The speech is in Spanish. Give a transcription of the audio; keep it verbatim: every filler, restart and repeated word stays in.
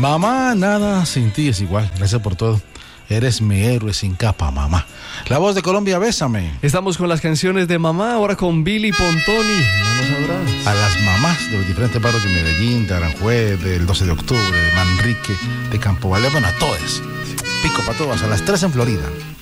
Mamá, nada sin ti es igual. Gracias por todo. Eres mi héroe sin capa, mamá. La voz de Colombia, bésame. Estamos con las canciones de mamá, ahora con Billy Pontoni. No nos sabrás. A las mamás de los diferentes barrios de Medellín, de Aranjuez, del doce de octubre, de Manrique, de Campo Valle, bueno, a todos. Pico para todas, a las tres en Florida.